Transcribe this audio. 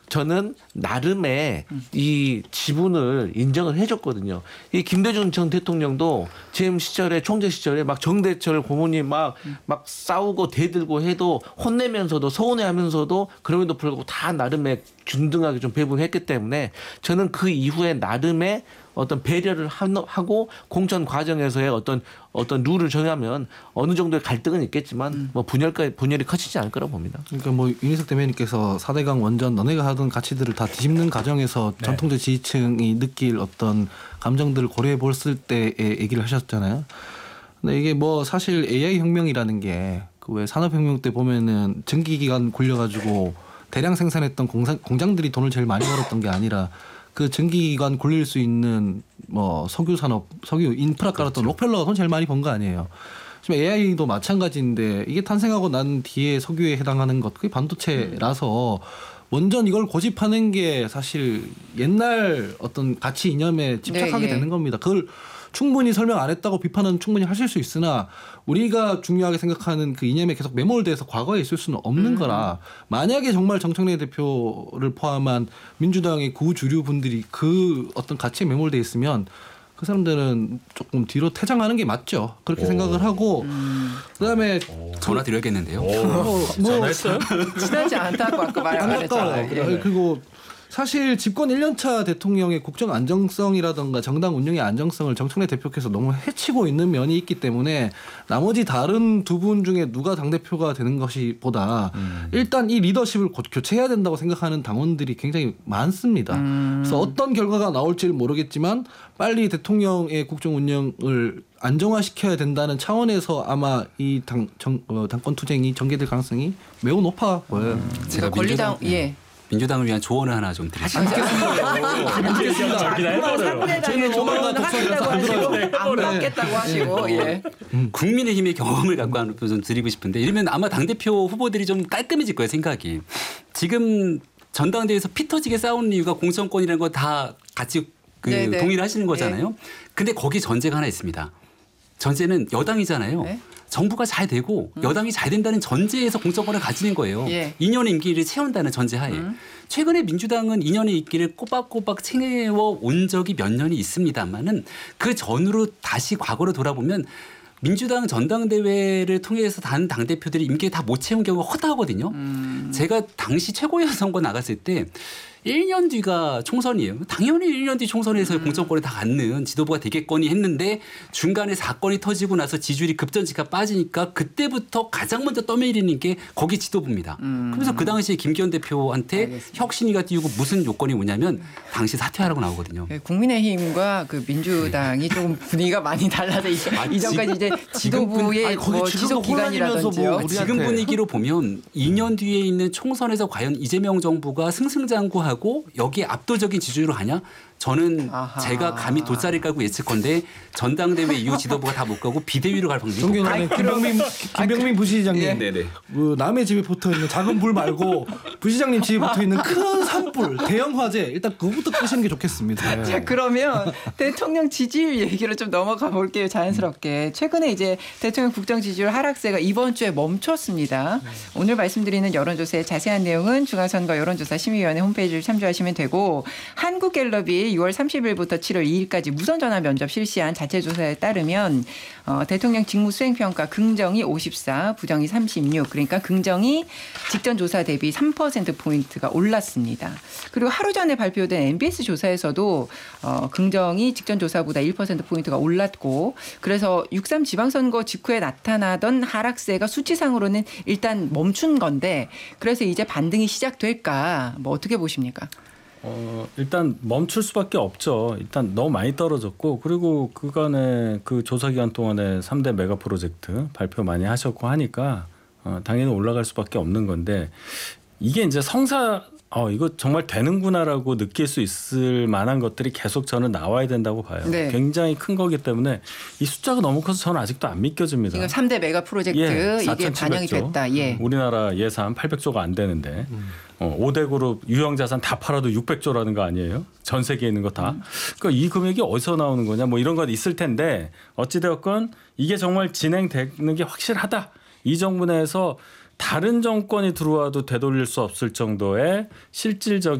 저는 나름의 이 지분을 인정을 해줬거든요. 이 김대중 전 대통령도 재임 시절에 총재 시절에 막 정대철 고문이 막 싸우고 대들고 해도 혼내면서도 서운해하면서도 그럼에도 불구하고 다 나름의 균등하게 좀 배분했기 때문에 저는 그 이후에 나름의 어떤 배려를 하고 공천 과정에서의 어떤 룰을 정하면 어느 정도의 갈등은 있겠지만 뭐 분열이 커지지 않을 거라고 봅니다. 그러니까 뭐 윤희석 대변인께서 4대강 원전 너네가 하던 가치들을 다 뒤집는 과정에서 네. 전통적 지지층이 느낄 어떤 감정들을 고려해 봤을 때의 얘기를 하셨잖아요. 근데 이게 뭐 사실 AI 혁명이라는 게 그 왜 산업혁명 때 보면은 전기기관 굴려가지고 대량 생산했던 공장들이 돈을 제일 많이 벌었던 게 아니라 그 전기기관 굴릴 수 있는 뭐 석유 산업, 석유 인프라 깔았던 그렇죠. 록펠러가 돈 제일 많이 번 거 아니에요. 지금 AI도 마찬가지인데 이게 탄생하고 난 뒤에 석유에 해당하는 것 그게 반도체라서 원전 이걸 고집하는 게 사실 옛날 어떤 가치 이념에 집착하게 되는 겁니다. 그걸 충분히 설명 안 했다고 비판은 충분히 하실 수 있으나 우리가 중요하게 생각하는 그 이념에 계속 매몰돼서 과거에 있을 수는 없는 거라 만약에 정말 정청래 대표를 포함한 민주당의 구주류 분들이 그 어떤 가치에 매몰돼 있으면 그 사람들은 조금 뒤로 퇴장하는 게 맞죠. 그렇게 생각을 하고 그다음에 전화 드려야겠는데요. 전화했어요? 친하지 않다고 아까 말 안 했잖아요. 그리고 사실 집권 1년차 대통령의 국정 안정성이라든가 정당 운영의 안정성을 정청래 대표께서 너무 해치고 있는 면이 있기 때문에 나머지 다른 두 분 중에 누가 당대표가 되는 것이 보다 일단 이 리더십을 교체해야 된다고 생각하는 당원들이 굉장히 많습니다. 그래서 어떤 결과가 나올지를 모르겠지만 빨리 대통령의 국정 운영을 안정화시켜야 된다는 차원에서 아마 이 당권 투쟁이 전개될 가능성이 매우 높아 보여요. 제가 민주당을 위한 조언을 하나 좀 드리겠습니다. 저는 조만간 독서에서 안 받겠다고 하시고 예. 국민의힘의 경험을 갖고 하는 좀 드리고 싶은데 이러면 아마 당대표 후보들이 좀 깔끔해질 거예요 생각이. 지금 전당대회에서 피 터지게 싸우는 이유가 공천권이라는 거 다 같이 동의를 하시는 거잖아요. 근데 거기 전제가 하나 있습니다. 전제는 여당이잖아요. 네? 정부가 잘 되고 여당이 잘 된다는 전제에서 공천권을 가지는 거예요. 2년의 임기를 채운다는 전제하에. 최근에 민주당은 2년의 임기를 꼬박꼬박 채워 온 적이 몇 년이 있습니다만은 그 전으로 다시 과거로 돌아보면 민주당 전당대회를 통해서 단 당대표들이 임기를 다 못 채운 경우가 허다하거든요. 제가 당시 최고위원 선거 나갔을 때 1년 뒤가 총선이에요. 당연히 1년 뒤 총선에서 공천권을 다 갖는 지도부가 되겠거니 했는데 중간에 사건이 터지고 나서 지지율이 급전직하 빠지니까 그때부터 가장 먼저 떠밀리는 게 거기 지도부입니다. 그래서 그 당시에 김기현 대표한테 알겠습니다. 혁신위가 띄우고 무슨 요건이 뭐냐면 당시 사퇴하라고 나오거든요. 국민의힘과 그 민주당이 조금 분위기가 많이 달라져 이전까지 이제 지도부의 지속 기간이라든지요. 뭐 지금 분위기로 보면 2년 뒤에 있는 총선에서 과연 이재명 정부가 승승장구하고 여기에 압도적인 지지율을 하냐? 저는 제가 감히 돗자리 깔고 예측컨대 전당대회 이후 지도부가 다 못 가고 비대위로 갈 확률이 높아요. 김병민 부시장님 그 남의 집에 붙어있는 작은 불 말고 부시장님 집에 붙어있는 큰 산불 대형 화재 일단 그거부터 끄시는 게 좋겠습니다. 자 그러면 대통령 지지율 얘기로 좀 넘어가 볼게요. 자연스럽게. 최근에 이제 대통령 국정 지지율 하락세가 이번 주에 멈췄습니다. 오늘 말씀드리는 여론조사의 자세한 내용은 중앙선거 여론조사 심의위원회 홈페이지를 참조하시면 되고 한국갤럽이 6월 30일부터 7월 2일까지 무선 전화 면접 실시한 자체 조사에 따르면 대통령 직무 수행 평가 긍정이 54, 부정이 36. 그러니까 긍정이 직전 조사 대비 3% 포인트가 올랐습니다. 그리고 하루 전에 발표된 MBS 조사에서도 긍정이 직전 조사보다 1% 포인트가 올랐고 그래서 6.3 지방선거 직후에 나타나던 하락세가 수치상으로는 일단 멈춘 건데 그래서 이제 반등이 시작될까 뭐 어떻게 보십니까? 일단 멈출 수밖에 없죠. 일단 너무 많이 떨어졌고 그리고 그간에 그 조사 기간 동안에 3대 메가 프로젝트 발표 많이 하셨고 하니까 당연히 올라갈 수밖에 없는 건데 이게 이제 이거 정말 되는구나라고 느낄 수 있을 만한 것들이 계속 저는 나와야 된다고 봐요. 네. 굉장히 큰 거기 때문에 이 숫자가 너무 커서 저는 아직도 안 믿겨집니다. 지금 3대 메가 프로젝트 이게 반영이 됐다. 우리나라 예산 800조가 안 되는데 5대 그룹 유형자산 다 팔아도 600조라는 거 아니에요? 전 세계에 있는 거 다. 그러니까 이 금액이 어디서 나오는 거냐 뭐 이런 건 있을 텐데 어찌되었건 이게 정말 진행되는 게 확실하다. 이 정부 내에서 다른 정권이 들어와도 되돌릴 수 없을 정도의 실질적